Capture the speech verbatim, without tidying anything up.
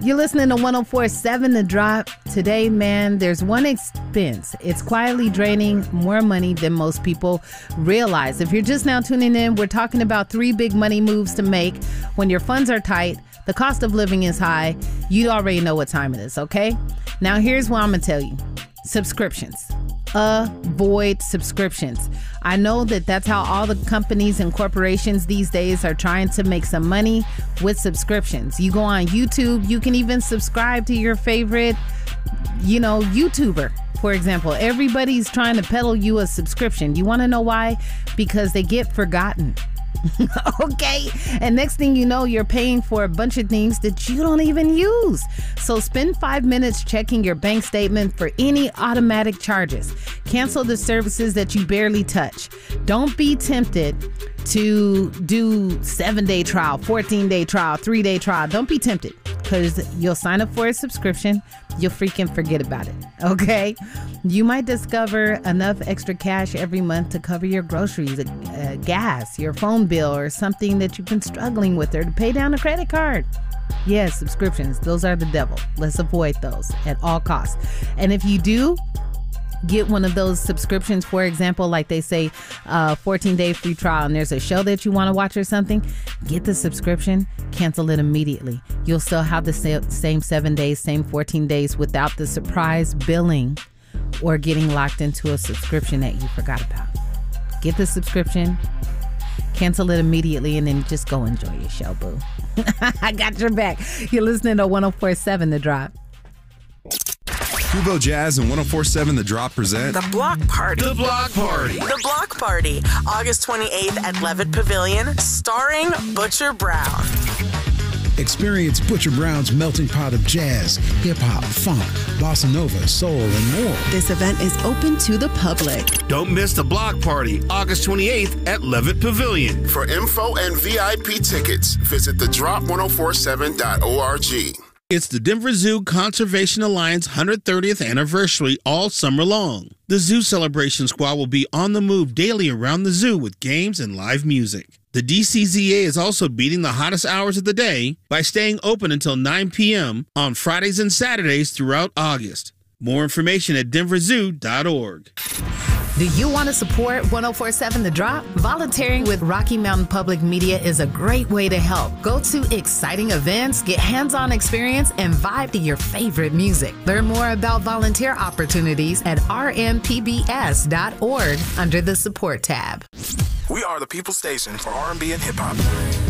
You're listening to one oh four point seven The Drop. Today, man, there's one expense. It's quietly draining more money than most people realize. If you're just now tuning in, we're talking about three big money moves to make when your funds are tight, the cost of living is high. You already know what time it is, okay? Now, here's what I'm going to tell you. Subscriptions. Avoid subscriptions. I know that that's how all the companies and corporations these days are trying to make some money with subscriptions. You go on YouTube, you can even subscribe to your favorite, you know, YouTuber. For example, everybody's trying to peddle you a subscription. You want to know why? Because they get forgotten. Okay, and next thing you know, you're paying for a bunch of things that you don't even use. So spend five minutes checking your bank statement for any automatic charges. Cancel the services that you barely touch. Don't be tempted to do seven-day trial, fourteen-day trial, three-day trial. Don't be tempted, because you'll sign up for a subscription, you'll freaking forget about it, okay? You might discover enough extra cash every month to cover your groceries, uh, gas, your phone bill, or something that you've been struggling with, or to pay down a credit card. Yes, subscriptions, those are the devil. Let's avoid those at all costs. And if you do get one of those subscriptions, for example, like they say, uh, fourteen day free trial, and there's a show that you want to watch or something, get the subscription, cancel it immediately. You'll still have the same seven days, same fourteen days without the surprise billing or getting locked into a subscription that you forgot about. Get the subscription, cancel it immediately, and then just go enjoy your show, boo. I got your back. You're listening to one oh four point seven The Drop. Fubo Jazz and one oh four point seven The Drop present The Block Party. The Block Party. The Block Party, August twenty-eighth at Levitt Pavilion, starring Butcher Brown. Experience Butcher Brown's melting pot of jazz, hip-hop, funk, bossa nova, soul, and more. This event is open to the public. Don't miss The Block Party, August twenty-eighth at Levitt Pavilion. For info and V I P tickets, visit the drop ten forty-seven dot org. It's the Denver Zoo Conservation Alliance one hundred thirtieth anniversary all summer long. The Zoo Celebration Squad will be on the move daily around the zoo with games and live music. The D C Z A is also beating the hottest hours of the day by staying open until nine p.m. on Fridays and Saturdays throughout August. More information at denver zoo dot org. Do you want to support one oh four point seven The Drop? Volunteering with Rocky Mountain Public Media is a great way to help. Go to exciting events, get hands-on experience, and vibe to your favorite music. Learn more about volunteer opportunities at r m p b s dot org under the support tab. We are the People Station for R and B and hip hop.